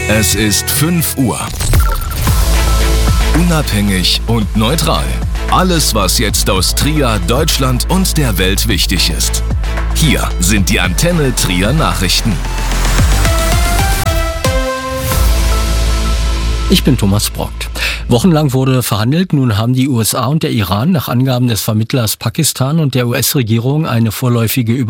Es ist 5 Uhr. Unabhängig und neutral. Alles, was jetzt aus Trier, Deutschland und der Welt wichtig ist. Hier sind die Antenne Trier Nachrichten. Ich bin Thomas Brockt. Wochenlang wurde verhandelt. Nun haben die USA und der Iran nach Angaben des Vermittlers Pakistan und der US-Regierung eine vorläufige